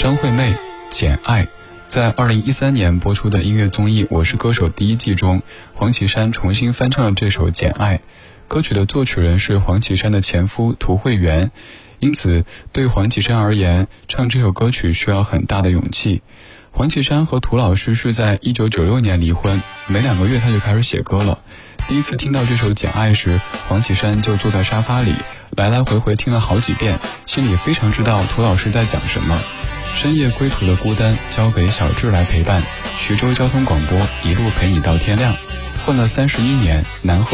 张惠妹《简爱》。在2013年播出的音乐综艺《我是歌手》第1季中，黄绮珊重新翻唱了这首《简爱》。歌曲的作曲人是黄绮珊的前夫涂惠元，因此对黄绮珊而言，唱这首歌曲需要很大的勇气。黄绮珊和涂老师是在1996年离婚，没2个月他就开始写歌了。第一次听到这首《简爱》时，黄绮珊就坐在沙发里，来来回回听了好几遍，心里非常知道涂老师在讲什么。深夜归途的孤单交给小智来陪伴，徐州交通广播一路陪你到天亮，混了31年，南河